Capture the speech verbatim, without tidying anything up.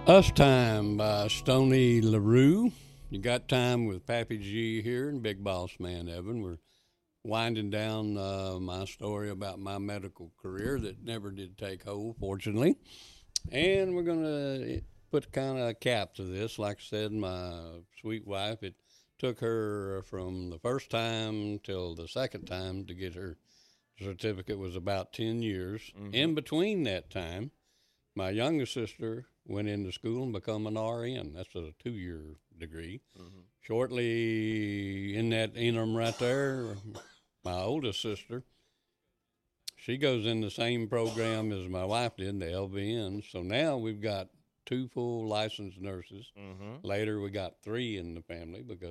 Us Time by Stony LaRue. You got time with Pappy G here and Big Boss Man Evan. We're winding down uh, my story about my medical career that never did take hold, fortunately. And we're going to put kind of a cap to this. Like I said, my sweet wife, it took her from the first time till the second time to get her certificate was about ten years. Mm-hmm. In between that time, my younger sister went into school and become an R N. That's a two-year degree. Mm-hmm. Shortly in that interim right there, my oldest sister, she goes in the same program as my wife did, the L V N. So now we've got two full licensed nurses. Mm-hmm. Later we got three in the family because